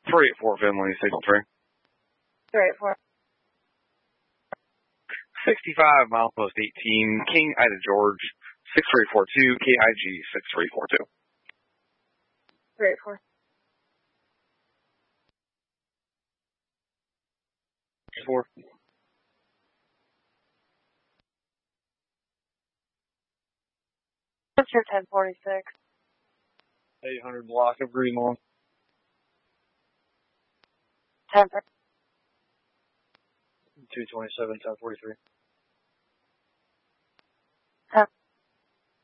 384 Finley, signal 3. 384. 65, milepost 18, King Ida George, 6342, KIG 6342. 384. 4. What's your 1046? 800 block of Green Lawn. 10. 227, 1043. 10.